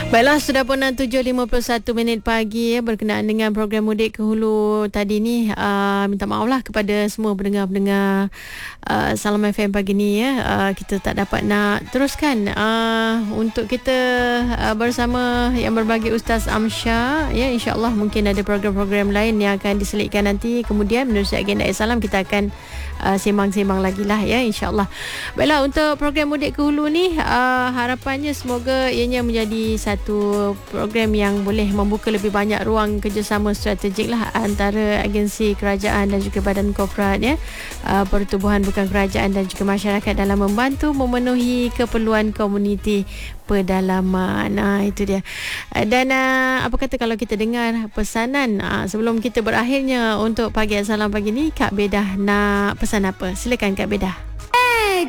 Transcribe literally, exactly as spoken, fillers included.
Baiklah, sudah pun tujuh lima puluh satu minit pagi ya, berkenaan dengan program Mudik ke Hulu tadi ni. Uh, minta maaf lah kepada semua pendengar-pendengar uh, Salam F M pagi ni ya. Uh, kita tak dapat nak teruskan uh, untuk kita uh, bersama yang berbagi Ustaz Amsyar ya. InsyaAllah mungkin ada program-program lain yang akan diselitkan nanti. Kemudian menerusi agenda Salam kita akan uh, sembang-sembang lagi lah ya, insyaAllah. Baiklah, untuk program Mudik ke Hulu ni uh, harapannya semoga ianya menjadi satu program yang boleh membuka lebih banyak ruang kerjasama strategik lah antara agensi kerajaan dan juga badan korporat ya, uh, pertubuhan bukan kerajaan dan juga masyarakat dalam membantu memenuhi keperluan komuniti pedalaman. Nah, itu dia. Dan uh, apa kata kalau kita dengar pesanan uh, sebelum kita berakhirnya untuk pagi Salam pagi ni, Kak Bedah nak pesan apa? Silakan Kak Bedah.